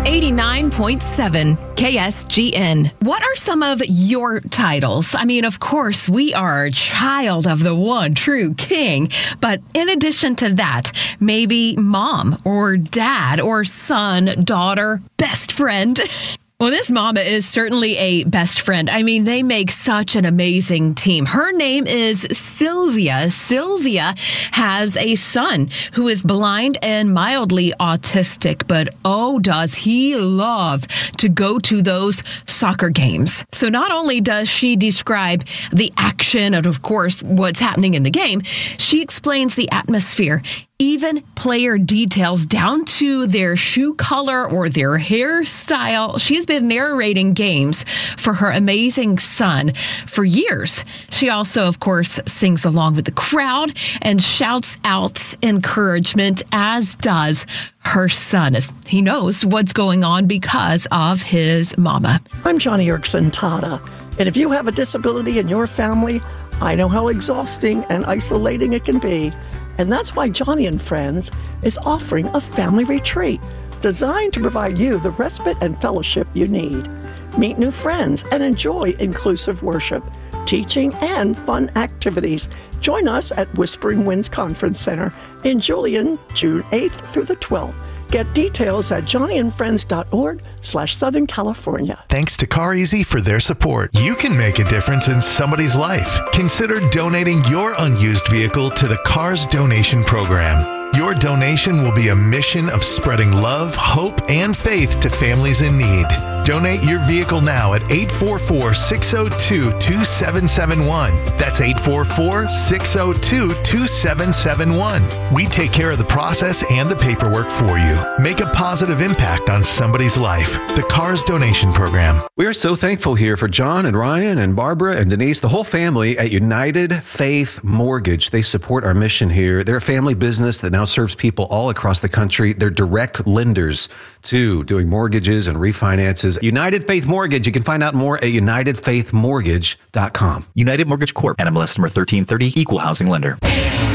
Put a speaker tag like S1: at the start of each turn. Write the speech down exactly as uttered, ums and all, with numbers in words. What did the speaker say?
S1: eighty-nine point seven K S G N. What are some of your titles? I mean, of course, we are a child of the one true king. But in addition to that, maybe mom or dad or son, daughter, best friend. Well, this mama is certainly a best friend. I mean, they make such an amazing team. Her name is Sylvia. Sylvia has a son who is blind and mildly autistic, but oh, does he love to go to those soccer games. So not only does she describe the action and, of course, what's happening in the game, she explains the atmosphere, even player details down to their shoe color or their hairstyle. She's been narrating games for her amazing son for years. She also, of course, sings along with the crowd and shouts out encouragement, as does her son, as he knows what's going on because of his mama.
S2: I'm Johnny Erickson Tada, and if you have a disability in your family, I know how exhausting and isolating it can be. And that's why Johnny and Friends is offering a family retreat designed to provide you the respite and fellowship you need. Meet new friends and enjoy inclusive worship, teaching, and fun activities. Join us at Whispering Winds Conference Center in Julian, June eighth through the twelfth. Get details at johnnyandfriends.org slash Southern California.
S3: Thanks to CarEasy for their support. You can make a difference in somebody's life. Consider donating your unused vehicle to the Cars Donation Program. Your donation will be a mission of spreading love, hope, and faith to families in need. Donate your vehicle now at eight four four, six zero two, two seven seven one. That's eight four four, six zero two, two seven seven one. We take care of the process and the paperwork for you. Make a positive impact on somebody's life. The Cars Donation Program.
S4: We are so thankful here for John and Ryan and Barbara and Denise, the whole family at United Faith Mortgage. They support our mission here. They're a family business that now serves people all across the country. They're direct lenders to doing mortgages and refinances. United Faith Mortgage. You can find out more at united faith mortgage dot com.
S5: United Mortgage Corp. N M L S number thirteen thirty, Equal Housing Lender.